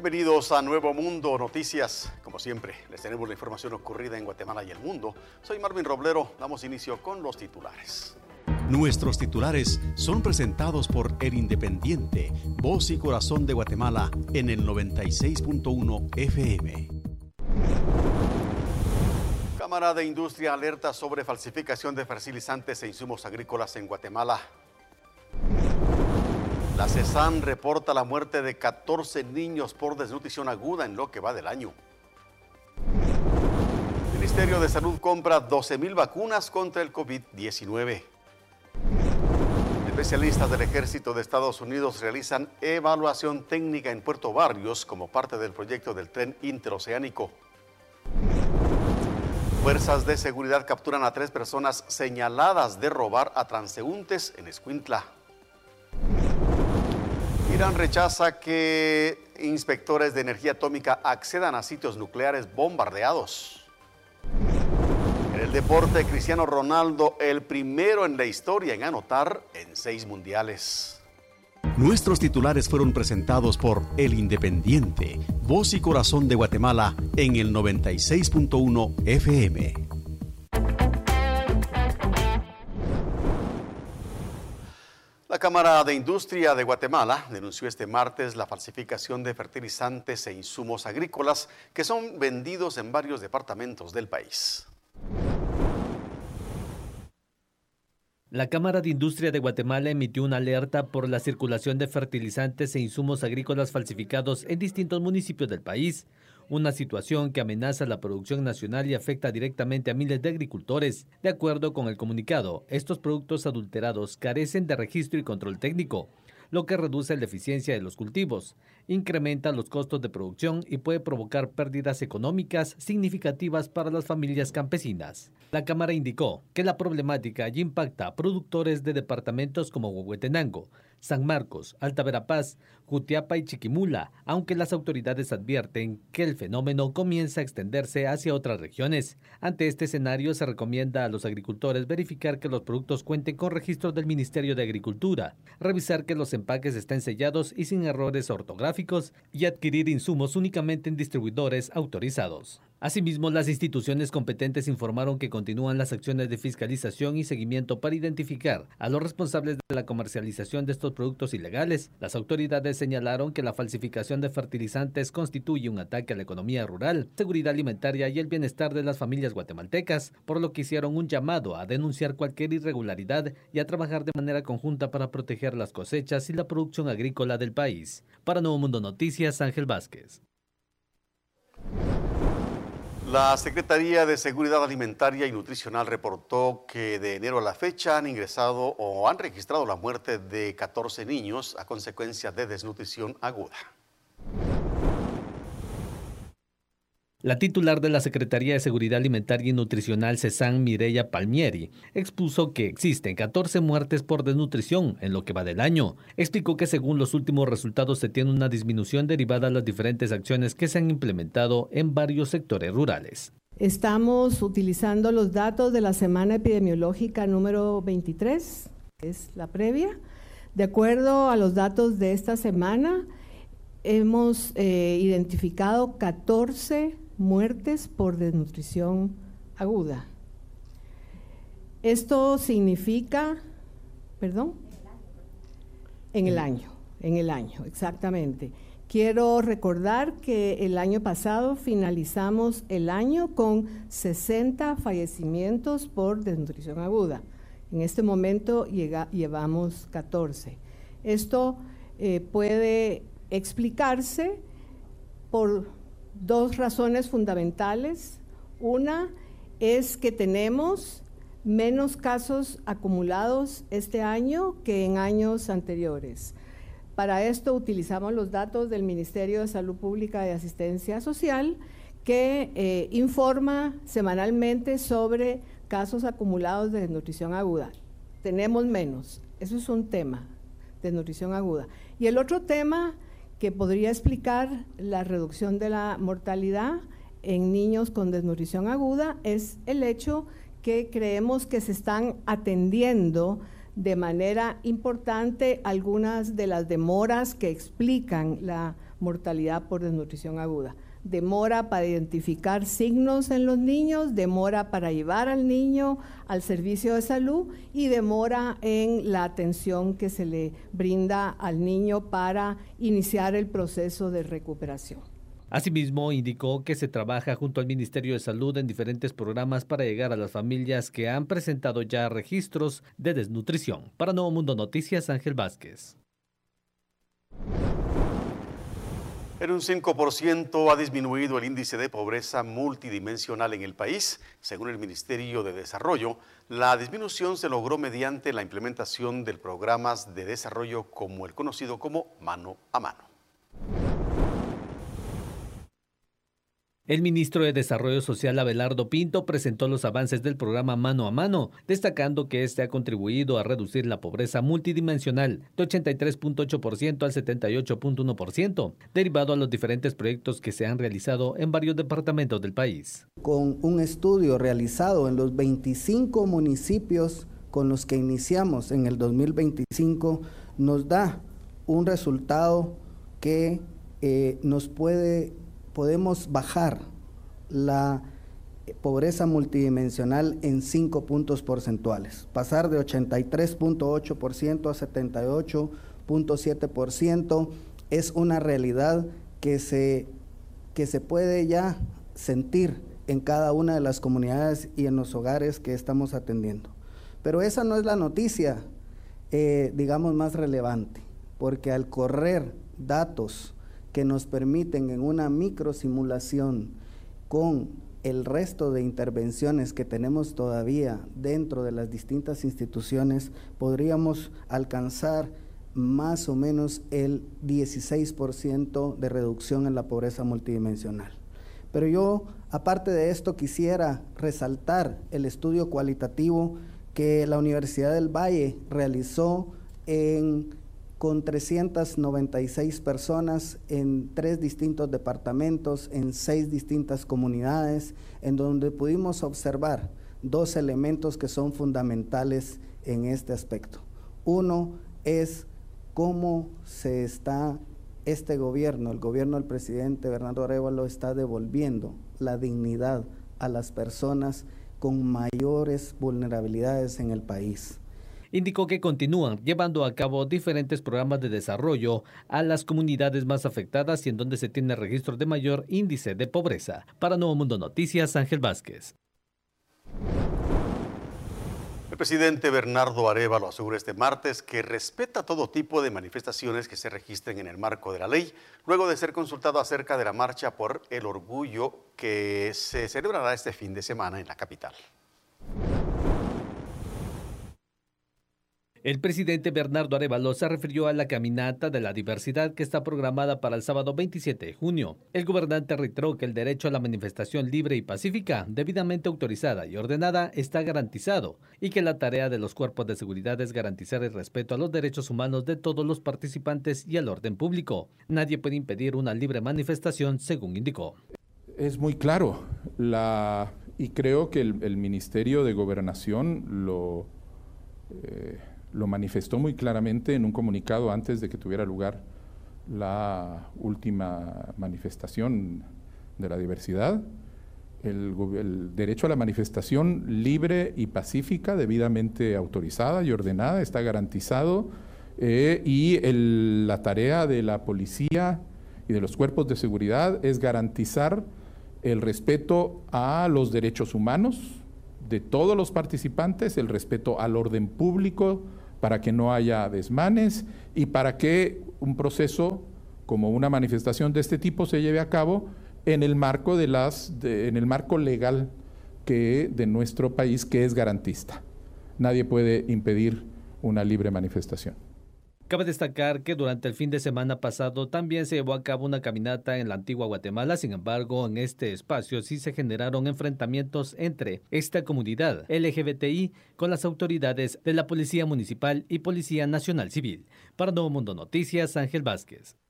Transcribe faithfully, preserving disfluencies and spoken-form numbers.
Bienvenidos a Nuevo Mundo Noticias. Como siempre, les tenemos la información ocurrida en Guatemala y el mundo. Soy Marvin Roblero. Damos inicio con los titulares. Nuestros titulares son presentados por El Independiente, voz y corazón de Guatemala en el noventa y seis punto uno F M. Cámara de Industria alerta sobre falsificación de fertilizantes e insumos agrícolas en Guatemala. La CESAM reporta la muerte de catorce niños por desnutrición aguda en lo que va del año. El Ministerio de Salud compra doce mil vacunas contra el COVID diecinueve. Especialistas del Ejército de Estados Unidos realizan evaluación técnica en Puerto Barrios como parte del proyecto del tren interoceánico. Fuerzas de seguridad capturan a tres personas señaladas de robar a transeúntes en Escuintla. Irán rechaza que inspectores de energía atómica accedan a sitios nucleares bombardeados. En el deporte, Cristiano Ronaldo, el primero en la historia en anotar en seis mundiales. Nuestros titulares fueron presentados por El Independiente, voz y corazón de Guatemala en el noventa y seis punto uno F M. La Cámara de Industria de Guatemala denunció este martes la falsificación de fertilizantes e insumos agrícolas que son vendidos en varios departamentos del país. La Cámara de Industria de Guatemala emitió una alerta por la circulación de fertilizantes e insumos agrícolas falsificados en distintos municipios del país, una situación que amenaza la producción nacional y afecta directamente a miles de agricultores. De acuerdo con el comunicado, estos productos adulterados carecen de registro y control técnico, lo que reduce la eficiencia de los cultivos, incrementa los costos de producción y puede provocar pérdidas económicas significativas para las familias campesinas. La Cámara indicó que la problemática ya impacta a productores de departamentos como Huehuetenango, San Marcos, Alta Verapaz, Jutiapa y Chiquimula, aunque las autoridades advierten que el fenómeno comienza a extenderse hacia otras regiones. Ante este escenario, se recomienda a los agricultores verificar que los productos cuenten con registros del Ministerio de Agricultura, revisar que los empaques estén sellados y sin errores ortográficos y adquirir insumos únicamente en distribuidores autorizados. Asimismo, las instituciones competentes informaron que continúan las acciones de fiscalización y seguimiento para identificar a los responsables de la comercialización de estos productos ilegales. Las autoridades señalaron que la falsificación de fertilizantes constituye un ataque a la economía rural, seguridad alimentaria y el bienestar de las familias guatemaltecas, por lo que hicieron un llamado a denunciar cualquier irregularidad y a trabajar de manera conjunta para proteger las cosechas y la producción agrícola del país. Para Nuevo Mundo Noticias, Ángel Vázquez. La Secretaría de Seguridad Alimentaria y Nutricional reportó que de enero a la fecha han ingresado o han registrado la muerte de catorce niños a consecuencia de desnutrición aguda. La titular de la Secretaría de Seguridad Alimentaria y Nutricional, CESAM, Mireya Palmieri, expuso que existen catorce muertes por desnutrición en lo que va del año. Explicó que según los últimos resultados se tiene una disminución derivada de las diferentes acciones que se han implementado en varios sectores rurales. Estamos utilizando los datos de la semana epidemiológica número veintitrés, que es la previa. De acuerdo a los datos de esta semana, hemos eh, identificado catorce muertes por desnutrición aguda. Esto significa, perdón, en el año, en el año, exactamente. Quiero recordar que el año pasado finalizamos el año con sesenta fallecimientos por desnutrición aguda. En este momento llega, llevamos catorce. Esto eh, puede explicarse por dos razones fundamentales. Una es que tenemos menos casos acumulados este año que en años anteriores. Para esto utilizamos los datos del Ministerio de Salud Pública y Asistencia Social, que eh, informa semanalmente sobre casos acumulados de desnutrición aguda. Tenemos menos, eso es un tema, desnutrición aguda. Y el otro tema que podría explicar la reducción de la mortalidad en niños con desnutrición aguda es el hecho que creemos que se están atendiendo de manera importante algunas de las demoras que explican la mortalidad por desnutrición aguda. Demora para identificar signos en los niños, demora para llevar al niño al servicio de salud y demora en la atención que se le brinda al niño para iniciar el proceso de recuperación. Asimismo, indicó que se trabaja junto al Ministerio de Salud en diferentes programas para llegar a las familias que han presentado ya registros de desnutrición. Para Nuevo Mundo Noticias, Ángel Vázquez. En un cinco por ciento ha disminuido el índice de pobreza multidimensional en el país. Según el Ministerio de Desarrollo, la disminución se logró mediante la implementación de programas de desarrollo como el conocido como Mano a Mano. El ministro de Desarrollo Social, Abelardo Pinto, presentó los avances del programa Mano a Mano, destacando que este ha contribuido a reducir la pobreza multidimensional de ochenta y tres punto ocho por ciento al setenta y ocho punto uno por ciento, derivado a los diferentes proyectos que se han realizado en varios departamentos del país. Con un estudio realizado en los veinticinco municipios con los que iniciamos en el dos mil veinticinco, nos da un resultado que eh, nos puede... podemos bajar la pobreza multidimensional en cinco puntos porcentuales, pasar de ochenta y tres punto ocho por ciento a setenta y ocho punto siete por ciento es una realidad que se, que se puede ya sentir en cada una de las comunidades y en los hogares que estamos atendiendo. Pero esa no es la noticia, eh, digamos, más relevante, porque al correr datos que nos permiten en una microsimulación con el resto de intervenciones que tenemos todavía dentro de las distintas instituciones, podríamos alcanzar más o menos el dieciséis por ciento de reducción en la pobreza multidimensional. Pero yo, aparte de esto, quisiera resaltar el estudio cualitativo que la Universidad del Valle realizó en con trescientas noventa y seis personas en tres distintos departamentos, en seis distintas comunidades, en donde pudimos observar dos elementos que son fundamentales en este aspecto. Uno es cómo se está, este gobierno, el gobierno del presidente Bernardo Arévalo, está devolviendo la dignidad a las personas con mayores vulnerabilidades en el país. Indicó que continúan llevando a cabo diferentes programas de desarrollo a las comunidades más afectadas y en donde se tiene registro de mayor índice de pobreza. Para Nuevo Mundo Noticias, Ángel Vázquez. El presidente Bernardo Arévalo aseguró este martes que respeta todo tipo de manifestaciones que se registren en el marco de la ley, luego de ser consultado acerca de la marcha por el orgullo que se celebrará este fin de semana en la capital. El presidente Bernardo Arévalo se refirió a la caminata de la diversidad que está programada para el sábado veintisiete de junio. El gobernante reiteró que el derecho a la manifestación libre y pacífica, debidamente autorizada y ordenada, está garantizado y que la tarea de los cuerpos de seguridad es garantizar el respeto a los derechos humanos de todos los participantes y al orden público. Nadie puede impedir una libre manifestación, según indicó. Es muy claro, la, y creo que el, el Ministerio de Gobernación lo... Eh, lo manifestó muy claramente en un comunicado antes de que tuviera lugar la última manifestación de la diversidad. El, el derecho a la manifestación libre y pacífica, debidamente autorizada y ordenada, está garantizado eh, y el, la tarea de la policía y de los cuerpos de seguridad es garantizar el respeto a los derechos humanos de todos los participantes, el respeto al orden público, para que no haya desmanes y para que un proceso como una manifestación de este tipo se lleve a cabo en el marco de las de, en el marco legal que de nuestro país, que es garantista. Nadie puede impedir una libre manifestación. Cabe destacar que durante el fin de semana pasado también se llevó a cabo una caminata en la antigua Guatemala. Sin embargo, en este espacio sí se generaron enfrentamientos entre esta comunidad L G B T I con las autoridades de la Policía Municipal y Policía Nacional Civil. Para Nuevo Mundo Noticias, Ángel Vázquez.